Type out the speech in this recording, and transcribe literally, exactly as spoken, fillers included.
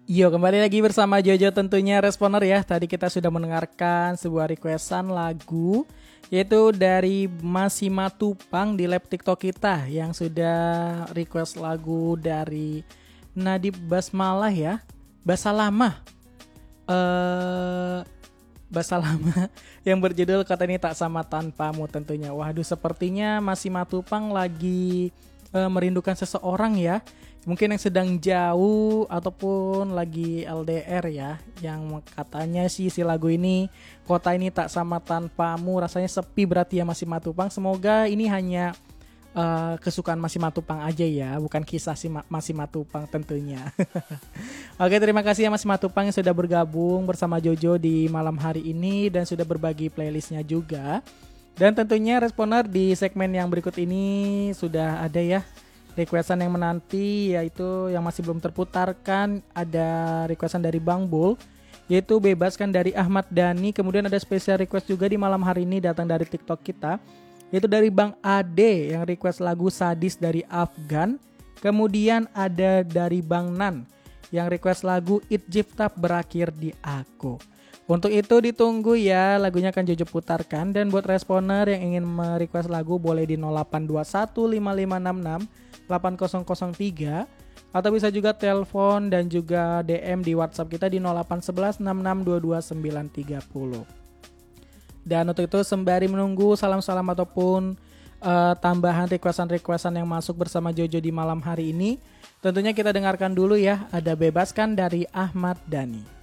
Yo, kembali lagi bersama Jojo tentunya Responer ya. Tadi kita sudah mendengarkan sebuah requestan lagu yaitu dari Masima Tupang di live TikTok kita yang sudah request lagu dari Nadib Basmalah ya. Basalamah. Eh Basalamah yang berjudul Kata Ini Tak Sama Tanpamu tentunya. Waduh, sepertinya Masima Tupang lagi eh, merindukan seseorang ya. Mungkin yang sedang jauh ataupun lagi L D R ya. Yang katanya sih si lagu ini Kota Ini Tak Sama Tanpamu rasanya sepi berarti ya Mas Simatupang. Semoga ini hanya uh, kesukaan Mas Simatupang aja ya, bukan kisah si Ma- Mas Simatupang tentunya. Oke, terima kasih ya Mas Simatupang yang sudah bergabung bersama Jojo di malam hari ini dan sudah berbagi playlistnya juga. Dan tentunya Responer di segmen yang berikut ini sudah ada ya requestan yang menanti, yaitu yang masih belum terputarkan. Ada requestan dari Bang Bul, yaitu Bebaskan dari Ahmad Dhani. Kemudian ada special request juga di malam hari ini datang dari TikTok kita, yaitu dari Bang Ade yang request lagu Sadis dari Afgan. Kemudian ada dari Bang Nan yang request lagu It Jiftap Berakhir di Aku. Untuk itu ditunggu ya, lagunya akan Jojo putarkan. Dan buat Responer yang ingin merequest lagu boleh di nol delapan dua satu lima lima enam enam delapan nol nol tiga atau bisa juga telepon dan juga D M di WhatsApp kita di nol delapan satu satu enam enam dua dua sembilan tiga nol. Dan untuk itu sembari menunggu salam-salam ataupun uh, tambahan requestan-requestan yang masuk bersama Jojo di malam hari ini, tentunya kita dengarkan dulu ya, ada Bebaskan dari Ahmad Dhani.